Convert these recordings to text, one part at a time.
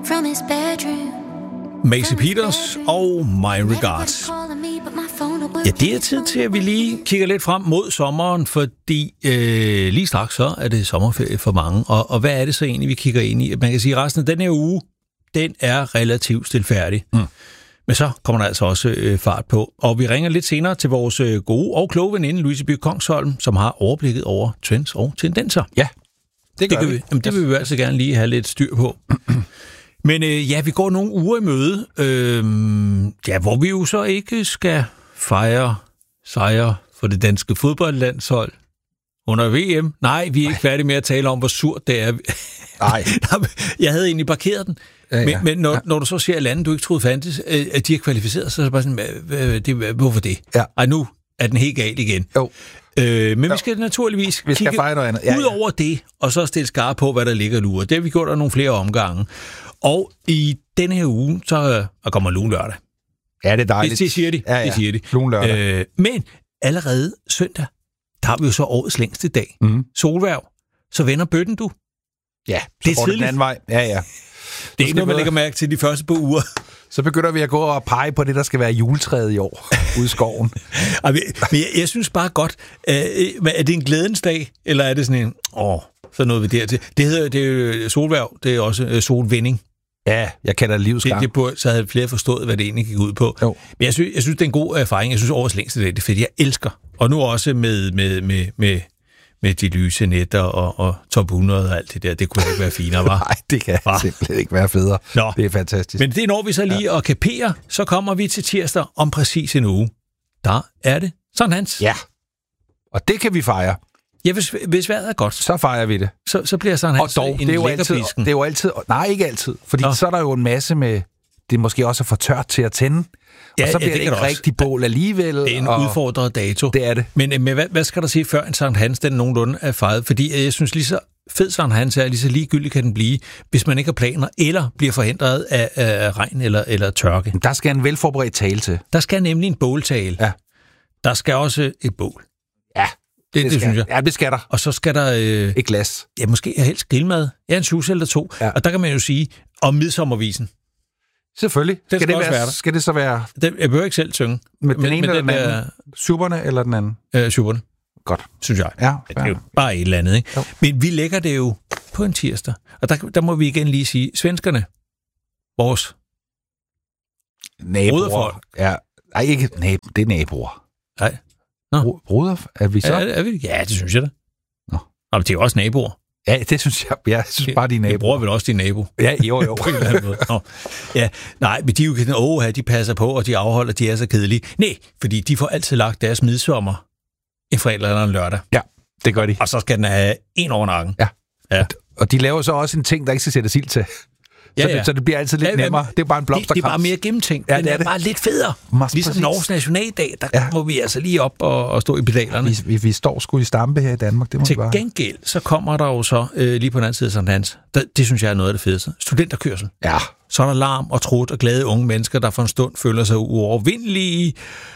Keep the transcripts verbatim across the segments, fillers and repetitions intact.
from his bedroom. Maisie Peters og My Regards. Ja, det er tid til, at vi lige kigger lidt frem mod sommeren, fordi øh, lige straks så er det sommerferie for mange. Og, og hvad er det så egentlig, vi kigger ind i? Man kan sige, at resten af den her uge, den er relativt stilfærdig. Mm. Men så kommer der altså også øh, fart på. Og vi ringer lidt senere til vores øh, gode og kloge veninde, Louise By Kongsholm, som har overblikket over trends og tendenser. Ja, det gør det vi. vi. Jamen, det vil vi altså gerne lige have lidt styr på. Men øh, ja, vi går nogle uger i møde, øh, ja, hvor vi jo så ikke skal fejre sejre for det danske fodboldlandshold under V M. Nej, vi er ikke færdige med at tale om, hvor surt det er. Nej. Jeg havde egentlig parkeret den. Ja, ja. Men, men når, ja. når du så ser lande, du ikke troede fandtes, at de er kvalificeret, så er det bare sådan, det, hvorfor det? Ja. Ej, nu er den helt galt igen. Jo. Øh, men jo. vi skal naturligvis vi skal kigge fejre noget andet. Ja, ja. ud over det, og så stille skarpe på, hvad der ligger lurer. Det har vi gjort af nogle flere omgange. Og i denne her uge, så uh, kommer Lune lørdag. Ja, det er dejligt. Det, det siger de. Ja, ja. Det siger de. Lune lørdag. Øh, men allerede søndag, der har vi jo så årets længste dag. Mm. Solværv. Så vender bøtten, du. Ja, så det er går det den anden vej. Ja, ja. Det er ikke noget, man lægger mærke til de første par uger. Så begynder vi at gå og pege på det, der skal være juletræet i år ude i skoven. Men jeg, jeg synes bare godt, øh, er det en glædens dag, eller er det sådan en, åh, så noget vi dertil. Det hedder det er solværv, det er også øh, solvinding. Ja, jeg kalder det livsgang. Det, det burde, så havde flere forstået, hvad det egentlig gik ud på. Jo. Men jeg synes, jeg synes, det er en god erfaring. Jeg synes, årets længste dag, det er fedt. Jeg elsker. Og nu også med, med, med, med, med de lyse netter og, og top hundrede og alt det der. Det kunne ikke være finere, var? Nej, det kan ah. simpelthen ikke være federe. Nå. Det er fantastisk. Men det når vi så lige ja. at kapere, så kommer vi til tirsdag om præcis en uge. Der er det Sankt Hans. Ja, og det kan vi fejre. Ja, hvis, hvis vejret er godt, så fejrer vi det. Så, så bliver Sankt Hans og dog, en det er jo altid, lækkerbisken. det er jo altid, nej, ikke altid, fordi Nå. så er der jo en masse med, det er måske også for tørt til at tænde, ja, og så bliver ja, det, det ikke rigtig bål alligevel. Det er en og udfordret dato. Det er det. Men, men hvad, hvad skal der sige, før en Sankt Hans, den nogenlunde er fejret? Fordi jeg synes lige så fed Sankt Hans er, lige så ligegyldigt kan den blive, hvis man ikke har planer, eller bliver forhindret af, af regn eller, eller tørke. Der skal en velforberedt tale til. Der skal nemlig en båltale. Ja. Der skal også et bål. Ja. Det, det, det synes jeg. Ja, det skal der. Og så skal der Øh, et glas. Ja, måske helst grillmad. Ja, en sus eller to. Ja. Og der kan man jo sige, om midsommervisen. Selvfølgelig. Det skal, skal, det være, være, skal det så være... Det, jeg behøver ikke selv synge. Med den men, ene men eller den anden? Der, Supperne eller den anden? Øh, supperne. Godt. Synes jeg. Ja, det er jo bare et eller andet, ikke? Jo. Men vi lægger det jo på en tirsdag. Og der, der må vi igen lige sige, svenskerne, vores naboer. Ja, nej, ikke nab- det er naboer. Nej. Nå. Broder, er vi så? Er, er vi? Ja, det synes jeg da. Nå. Nå, men det er jo også naboer. Ja, det synes jeg. Jeg synes bare, de er naboer. Jeg bruger vel også din nabo. Ja, jo, jo. På en eller anden måde. Nå. Ja, nej, men de er jo sådan, åh, de passer på, og de afholder, de er så kedelige. Nej, fordi de får altid lagt deres midsommer en fredag eller en lørdag. Ja, det gør de. Og så skal den have en over nakken. Ja. Ja. Og de laver så også en ting, der ikke skal sættes ild til. Ja, så, ja. det, så det bliver altid lidt ja, nemmere. Det er bare en blomsterkrans. Det, det er bare mere gennemtænkt. Ja, det det er, er det. bare lidt federe. Mas, ligesom præcis. Norges nationaldag, der ja. må vi altså lige op og, og stå i pedalerne. Vi, vi, vi står sgu i stampe her i Danmark, det må Til vi bare. gengæld, så kommer der jo så øh, lige på den anden side af Sankt Hans. Der, det synes jeg er noget af det fedeste. Studenterkørsel. Ja. Så er der larm og trut og glade unge mennesker, der for en stund føler sig uovervindelige.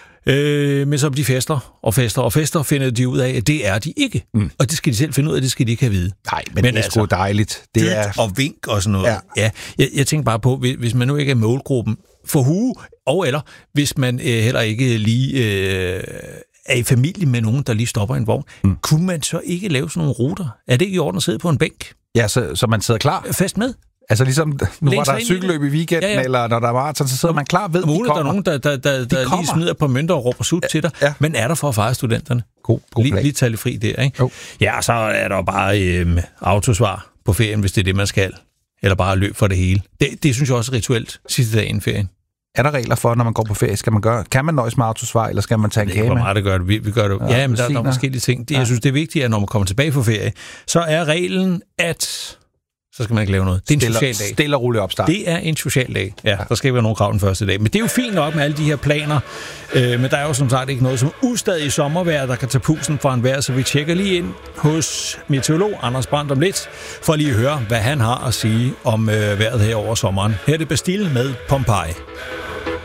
Øh, men som de fester og fester og fester, finder de ud af, at det er de ikke. Mm. Og det skal de selv finde ud af, det skal de ikke have vide. Nej, men, men det er altså, sgu dejligt. Det er og vink og sådan noget. Ja. Ja, jeg, jeg tænker bare på, hvis man nu ikke er målgruppen for hue, og eller hvis man øh, heller ikke lige øh, er i familie med nogen, der lige stopper en vogn, mm. kunne man så ikke lave sådan nogle ruter? Er det ikke i orden at sidde på en bænk? Ja, så, så man sidder klar. Fast med? Altså ligesom, nu var der cykelløb i weekenden, ja, ja. eller når der er maraton, så sidder man klar ved, de der er nogen, der, der, der, der lige smider på mønter og råber sut ja, til dig. Ja. Men er der for at fejre studenterne? God, god lige, lige tage fri der, ikke? Jo. Ja, så er der bare øh, autosvar på ferien, hvis det er det, man skal. Eller bare løb for det hele. Det, det synes jeg også er rituelt sidste dag inden ferien. Er der regler for, når man går på ferie? Skal man gøre, kan man nøjes med autosvar, eller skal man tage en kage med? Det er meget, der gør det. Vi, vi gør det. Ja, ja men der, der er forskellige ting. Det, jeg synes, det er vigtigt, at når man kommer tilbage på ferie, så er reglen, at så skal man ikke lave noget. Det er en social dag. Stille og rolig opstart. Det er en social dag. Ja, der skal ikke være nogen krav den første dag. Men det er jo fint nok med alle de her planer. Øh, men der er jo som sagt ikke noget som ustadig sommervejr, der kan tage pulsen fra en vejr, så vi tjekker lige ind hos meteorolog Anders Brandt om lidt, for lige at høre, hvad han har at sige om øh, vejret her over sommeren. Her er det Bastille med Pompeii.